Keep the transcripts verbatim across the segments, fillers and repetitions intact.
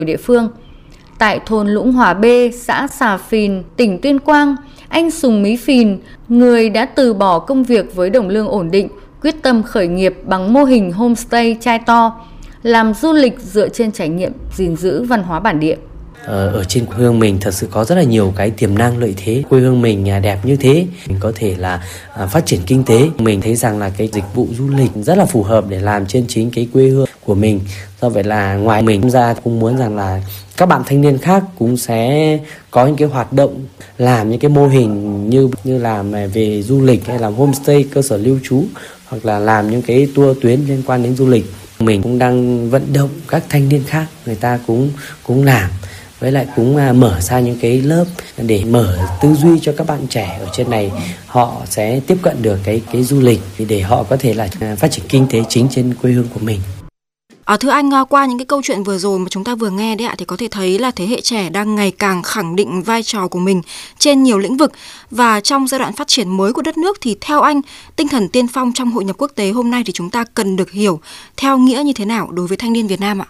địa phương. Tại thôn Lũng Hòa B, xã Xà Phìn, tỉnh Tuyên Quang, anh Sùng Mí Phìn, người đã từ bỏ công việc với đồng lương ổn định, quyết tâm khởi nghiệp bằng mô hình homestay chai to, làm du lịch dựa trên trải nghiệm gìn giữ văn hóa bản địa. Ở trên quê hương mình thật sự có rất là nhiều cái tiềm năng lợi thế. Quê hương mình đẹp như thế, mình có thể là phát triển kinh tế. Mình thấy rằng là cái dịch vụ du lịch rất là phù hợp để làm trên chính cái quê hương của mình. Do vậy là ngoài mình ra cũng muốn rằng là các bạn thanh niên khác cũng sẽ có những cái hoạt động, làm những cái mô hình như như làm về du lịch hay làm homestay, cơ sở lưu trú, hoặc là làm những cái tour tuyến liên quan đến du lịch. Mình cũng đang vận động các thanh niên khác, người ta cũng cũng làm. Với lại cũng mở ra những cái lớp để mở tư duy cho các bạn trẻ ở trên này, họ sẽ tiếp cận được cái cái du lịch để họ có thể là phát triển kinh tế chính trên quê hương của mình. À, thưa anh, qua những cái câu chuyện vừa rồi mà chúng ta vừa nghe đấy ạ, thì có thể thấy là thế hệ trẻ đang ngày càng khẳng định vai trò của mình trên nhiều lĩnh vực, và trong giai đoạn phát triển mới của đất nước thì theo anh, tinh thần tiên phong trong hội nhập quốc tế hôm nay thì chúng ta cần được hiểu theo nghĩa như thế nào đối với thanh niên Việt Nam ạ?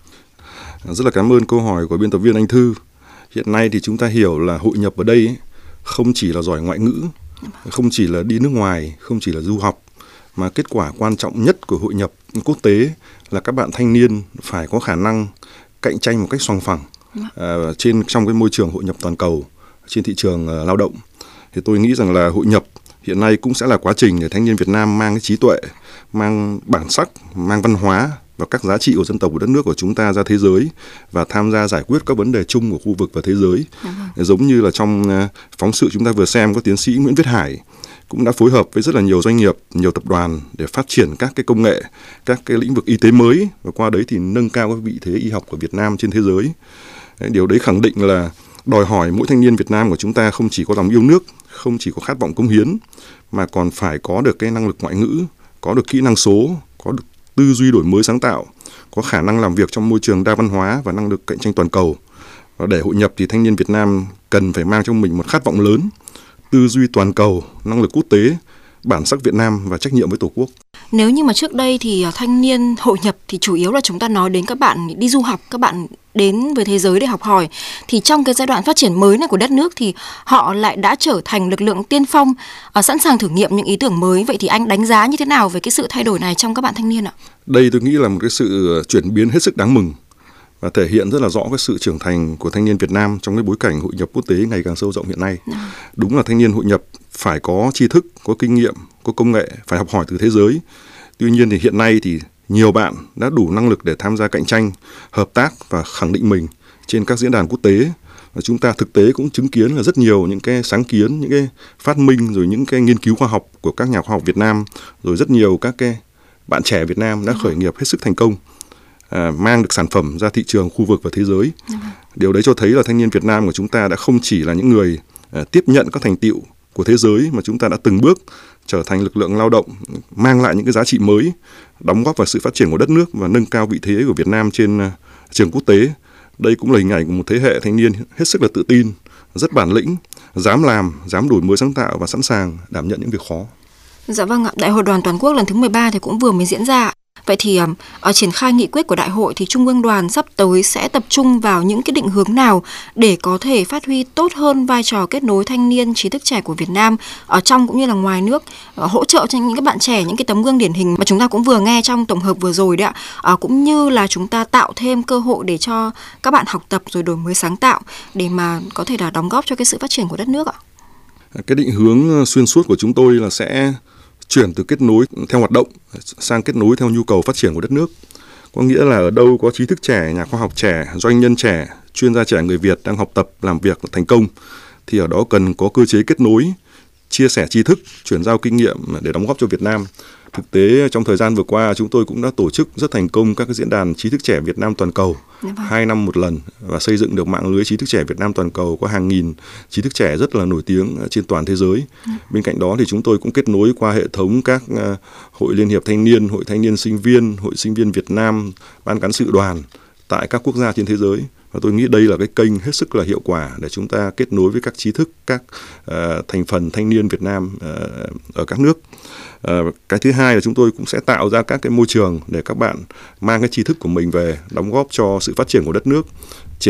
Rất là cảm ơn câu hỏi của biên tập viên Anh Thư. Hiện nay thì chúng ta hiểu là hội nhập ở đây ấy, không chỉ là giỏi ngoại ngữ, không chỉ là đi nước ngoài, không chỉ là du học, mà kết quả quan trọng nhất của hội nhập quốc tế là các bạn thanh niên phải có khả năng cạnh tranh một cách sòng phẳng à, trên trong cái môi trường hội nhập toàn cầu, trên thị trường uh, lao động. Thì tôi nghĩ rằng là hội nhập hiện nay cũng sẽ là quá trình để thanh niên Việt Nam mang cái trí tuệ, mang bản sắc, mang văn hóa và các giá trị của dân tộc của đất nước của chúng ta ra thế giới và tham gia giải quyết các vấn đề chung của khu vực và thế giới. Giống như là trong phóng sự chúng ta vừa xem, có tiến sĩ Nguyễn Viết Hải cũng đã phối hợp với rất là nhiều doanh nghiệp, nhiều tập đoàn để phát triển các cái công nghệ, các cái lĩnh vực y tế mới, và qua đấy thì nâng cao cái vị thế y học của Việt Nam trên thế giới. Điều đấy khẳng định là đòi hỏi mỗi thanh niên Việt Nam của chúng ta không chỉ có lòng yêu nước, không chỉ có khát vọng cống hiến, mà còn phải có được cái năng lực ngoại ngữ, có được kỹ năng số, có được tư duy đổi mới sáng tạo, có khả năng làm việc trong môi trường đa văn hóa và năng lực cạnh tranh toàn cầu. Và để hội nhập thì thanh niên Việt Nam cần phải mang trong mình một khát vọng lớn, tư duy toàn cầu, năng lực quốc tế, bản sắc Việt Nam và trách nhiệm với Tổ quốc. Nếu như mà trước đây thì thanh niên hội nhập thì chủ yếu là chúng ta nói đến các bạn đi du học, các bạn đến với thế giới để học hỏi, thì trong cái giai đoạn phát triển mới này của đất nước thì họ lại đã trở thành lực lượng tiên phong, sẵn sàng thử nghiệm những ý tưởng mới. Vậy thì anh đánh giá như thế nào về cái sự thay đổi này trong các bạn thanh niên ạ? Đây tôi nghĩ là một cái sự chuyển biến hết sức đáng mừng và thể hiện rất là rõ cái sự trưởng thành của thanh niên Việt Nam trong cái bối cảnh hội nhập quốc tế ngày càng sâu rộng hiện nay. À. Đúng là thanh niên hội nhập phải có tri thức, có kinh nghiệm, có công nghệ, phải học hỏi từ thế giới. Tuy nhiên thì hiện nay thì nhiều bạn đã đủ năng lực để tham gia cạnh tranh, hợp tác và khẳng định mình trên các diễn đàn quốc tế. Và chúng ta thực tế cũng chứng kiến là rất nhiều những cái sáng kiến, những cái phát minh, rồi những cái nghiên cứu khoa học của các nhà khoa học Việt Nam, rồi rất nhiều các cái bạn trẻ Việt Nam đã khởi nghiệp hết sức thành công, à, mang được sản phẩm ra thị trường khu vực và thế giới. Điều đấy cho thấy là thanh niên Việt Nam của chúng ta đã không chỉ là những người à, tiếp nhận các thành tựu của thế giới, mà chúng ta đã từng bước trở thành lực lượng lao động, mang lại những cái giá trị mới, đóng góp vào sự phát triển của đất nước và nâng cao vị thế của Việt Nam trên uh, trường quốc tế. Đây cũng là hình ảnh của một thế hệ thanh niên hết sức là tự tin, rất bản lĩnh, dám làm, dám đổi mới sáng tạo và sẵn sàng đảm nhận những việc khó. Dạ vâng ạ, Đại hội Đoàn Toàn quốc lần thứ mười ba thì cũng vừa mới diễn ra. Vậy thì ở triển khai nghị quyết của đại hội thì Trung ương Đoàn sắp tới sẽ tập trung vào những cái định hướng nào để có thể phát huy tốt hơn vai trò kết nối thanh niên trí thức trẻ của Việt Nam ở trong cũng như là ngoài nước, hỗ trợ cho những cái bạn trẻ, những cái tấm gương điển hình mà chúng ta cũng vừa nghe trong tổng hợp vừa rồi đấy ạ, à, cũng như là chúng ta tạo thêm cơ hội để cho các bạn học tập rồi đổi mới sáng tạo để mà có thể là đóng góp cho cái sự phát triển của đất nước ạ? Cái định hướng xuyên suốt của chúng tôi là sẽ chuyển từ kết nối theo hoạt động sang kết nối theo nhu cầu phát triển của đất nước. Có nghĩa là ở đâu có trí thức trẻ, nhà khoa học trẻ, doanh nhân trẻ, chuyên gia trẻ người Việt đang học tập, làm việc thành công, thì ở đó cần có cơ chế kết nối, chia sẻ tri thức, chuyển giao kinh nghiệm để đóng góp cho Việt Nam. Thực tế trong thời gian vừa qua chúng tôi cũng đã tổ chức rất thành công các cái diễn đàn trí thức trẻ Việt Nam toàn cầu, hai năm một lần, và xây dựng được mạng lưới trí thức trẻ Việt Nam toàn cầu có hàng nghìn trí thức trẻ rất là nổi tiếng trên toàn thế giới. Ừ. Bên cạnh đó thì chúng tôi cũng kết nối qua hệ thống các uh, hội liên hiệp thanh niên, hội thanh niên sinh viên, hội sinh viên Việt Nam, ban cán sự đoàn tại các quốc gia trên thế giới Và tôi nghĩ đây là cái kênh hết sức là hiệu quả để chúng ta kết nối với các trí thức, các uh, thành phần thanh niên Việt Nam uh, ở các nước. Uh, cái thứ hai là chúng tôi cũng sẽ tạo ra các cái môi trường để các bạn mang cái trí thức của mình về đóng góp cho sự phát triển của đất nước.